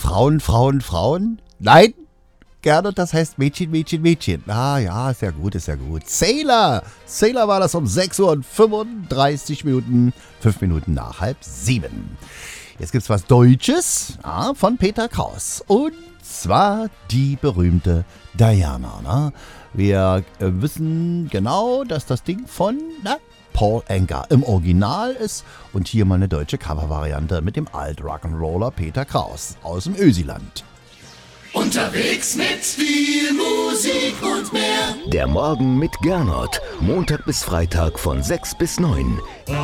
Frauen, Frauen, Frauen? Nein, Gernot, das heißt Mädchen, Mädchen, Mädchen. Ah ja, ist ja gut, ist ja gut. Sailor! Sailor war das um 6 Uhr und 35 Minuten, 5 Minuten nach 6:30. Jetzt gibt's was Deutsches von Peter Kraus. Und zwar die berühmte Diana. Ne? Wir wissen genau, dass das Ding von Paul Anka im Original ist. Und hier mal eine deutsche Covervariante mit dem Alt-Rock'n'Roller Peter Kraus aus dem Ösiland. Unterwegs mit viel Musik und mehr. Der Morgen mit Gernot. Montag bis Freitag von 6 bis 9.